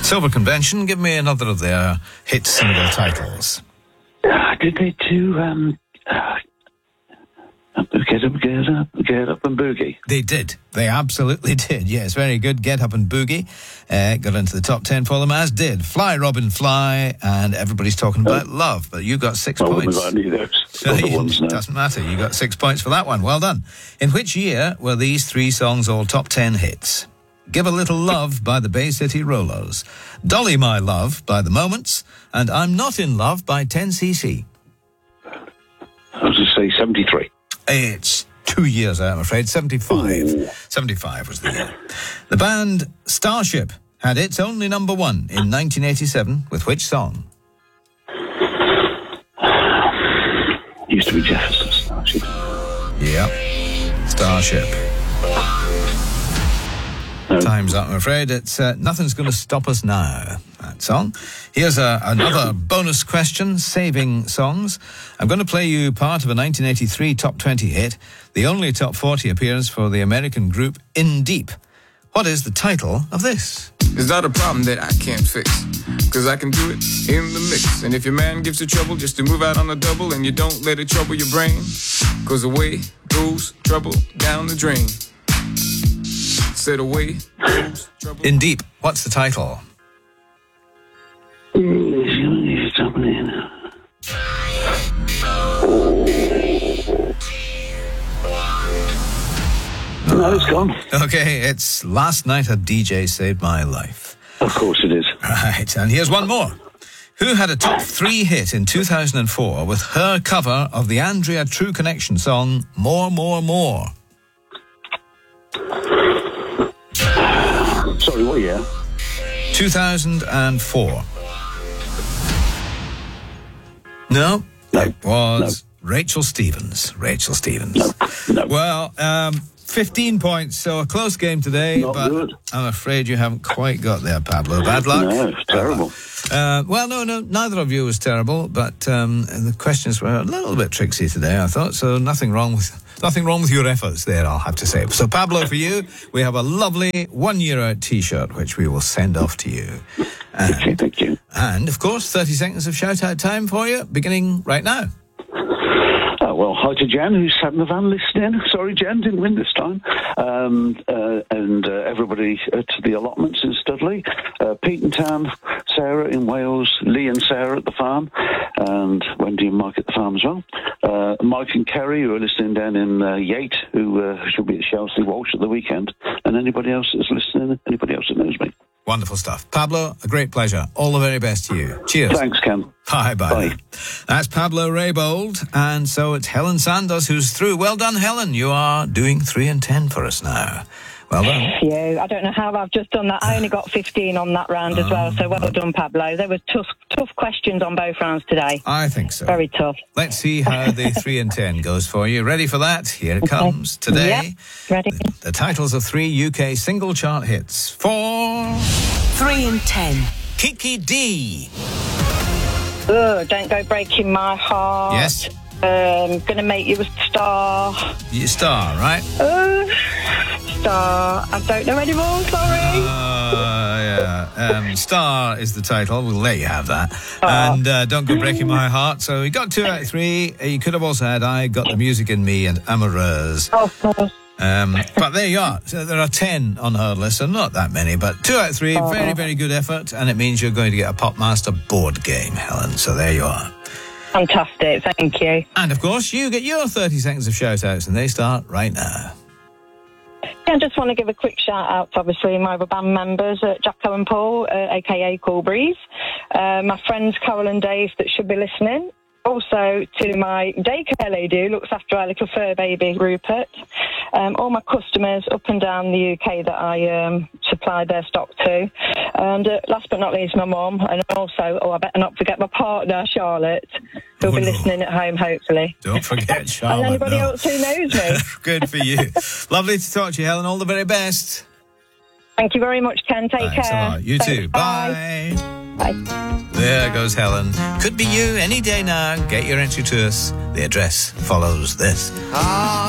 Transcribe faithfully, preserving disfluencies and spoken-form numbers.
Silver Convention, give me another of their hit single titles. Uh, did they do, um, uh, Get Up, Get Up, Get Up and Boogie? They did. They absolutely did. Yes, very good. Get Up and Boogie. Uh, got into the top ten for them, as did Fly, Robin, Fly, and everybody's talking about oh. love. But you got six oh, points. I knew those other ones now. Doesn't matter. You got six points for that one. Well done. In which year were these three songs all top ten hits? Give a Little Love by the Bay City Rollers, Dolly My Love by The Moments, and I'm Not in Love by ten C C. I was going to say seventy-three. It's two years out, I'm afraid. seventy-five. Ooh. seventy-five was the year. The band Starship had its only number one in nineteen eighty-seven with which song? Used to be Jefferson Starship. Yep. Starship. No. Time's up, I'm afraid. It's uh, Nothing's Gonna Stop Us Now, that song. Here's a, another bonus question, saving songs. I'm going to play you part of a nineteen eighty-three top twenty hit, the only top forty appearance for the American group In Deep. What is the title of this? It's not a problem that I can't fix, cause I can do it in the mix. And if your man gives you trouble just to move out on the double, and you don't let it trouble your brain, cause away goes trouble down the drain. Said away goes trouble. In Deep, what's the title? No, it's gone. Okay, it's Last Night a D J Saved My Life. Of course it is. Right, and here's one more. Who had a top three hit in two thousand four with her cover of the Andrea True Connection song More, More, More? Sorry, what year? two thousand four. No, no. It was no. Rachel Stevens. Rachel Stevens. No. No. Well, um, fifteen points, so a close game today, Not but good. I'm afraid you haven't quite got there, Pablo. Bad luck. No, it's terrible. Uh, well, no, no, neither of you was terrible, but um, the questions were a little bit tricksy today, I thought, so nothing wrong with nothing wrong with your efforts there, I'll have to say. So, Pablo, for you, we have a lovely one-year-out T-shirt, which we will send off to you. And, okay, thank you. And, of course, thirty seconds of shout-out time for you, beginning right now. Uh, well, hi to Jen, who's sat in the van listening. Sorry, Jen, didn't win this time. Um, uh, and uh, everybody at the allotments in Studley. Uh, Pete and Tam, Sarah in Wales, Lee and Sarah at the farm, and Wendy and Mike at the farm as well. Uh, Mike and Kerry, who are listening down in uh, Yate, who uh, should be at Shelsley Walsh at the weekend. And anybody else that's listening, anybody else that knows me. Wonderful stuff. Pablo, a great pleasure. All the very best to you. Cheers. Thanks, Ken. Bye-bye. Bye. That's Pablo Raybould, and so it's Helen Sanders who's through. Well done, Helen. You are doing three and ten for us now. Well done. Yeah, I don't know how I've just done that. I only got fifteen on that round as well, so well done, Pablo. There were tough, tough questions on both rounds today. I think so. Very tough. Let's see how the three and ten goes for you. Ready for that? Here it comes. Today, yep, ready. The, the titles of three U K single chart hits for three and ten. Kiki D. Oh, Don't Go Breaking My Heart. Yes. Um, Gonna Make You a Star. You star, right? Uh, star. I don't know anymore, sorry. Uh, yeah. Um, Star is the title. We'll let you have that. Oh. And uh, Don't Go Breaking My Heart. So you got two out of three. You could have also had I Got the Music in Me and Amoureuse. Oh, of course. Um, but there you are. So there are ten on her list, so not that many, but two out of three. Oh. Very, very good effort. And it means you're going to get a Popmaster board game, Helen. So there you are. Fantastic, thank you. And, of course, you get your thirty seconds of shout-outs, and they start right now. Yeah, I just want to give a quick shout-out to, obviously, my other band members, uh, Jacko and Paul, uh, a k a. Cool Breeze, uh, my friends Carol and Dave that should be listening, also to my daycare lady who looks after our little fur baby, Rupert, um, all my customers up and down the U K that I um, supply their stock to, and uh, last but not least, my mum, and also, oh, I better not forget my partner, Charlotte, who'll oh, be no. listening at home, hopefully. Don't forget Charlotte. And anybody no. else who knows me. Good for you. Lovely to talk to you, Helen. All the very best. Thank you very much, Ken. Take Thanks care. a lot. You Thanks. too. Bye. Bye. Bye. There goes Helen. Could be you any day now. Get your entry to us. The address follows this. Ah.